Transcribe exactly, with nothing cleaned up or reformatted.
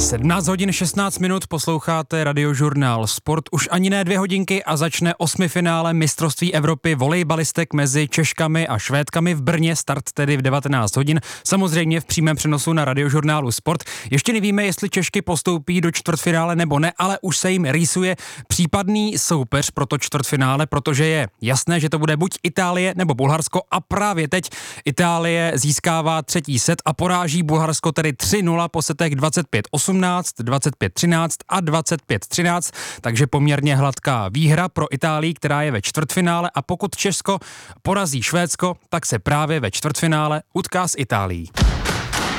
sedmnáct hodin šestnáct minut, posloucháte Radiožurnál Sport, už ani ne dvě hodinky a začne osmifinále mistrovství Evropy volejbalistek mezi Češkami a Švédkami v Brně, start tedy v devatenáct hodin, samozřejmě v přímém přenosu na Radiožurnálu Sport. Ještě nevíme, jestli Češky postoupí do čtvrtfinále nebo ne, ale už se jim rýsuje případný soupeř pro to čtvrtfinále, protože je jasné, že to bude buď Itálie nebo Bulharsko a právě teď Itálie získává třetí set a poráží Bulharsko tedy tři nula po setech dvacet pět osmnáct, dvacet pět třináct a dvacet pět třináct, takže poměrně hladká výhra pro Itálii, která je ve čtvrtfinále, a pokud Česko porazí Švédsko, tak se právě ve čtvrtfinále utká s Itálií.